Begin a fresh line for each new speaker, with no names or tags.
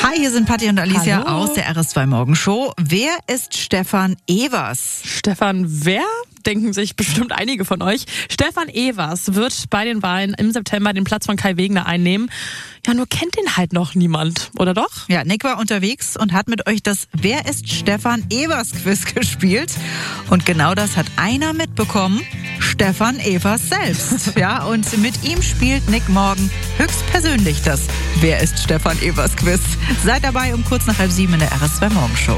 Hi, hier sind Patti und Alicia
Hallo.
aus der RS2 Morgenshow. Wer ist Stefan Evers?
Stefan wer? Denken sich bestimmt einige von euch. Stefan Evers wird bei den Wahlen im September den Platz von Kai Wegener einnehmen. Ja, nur kennt ihn halt noch niemand, oder doch?
Ja, Nick war unterwegs und hat mit euch das Wer ist Stefan Evers Quiz gespielt. Und genau das hat einer mitbekommen. Stefan Evers selbst. Ja, und mit ihm spielt Nick morgen höchstpersönlich das Wer ist Stefan Evers Quiz. Seid dabei um kurz nach 6:30 in der RS2 Morgenshow.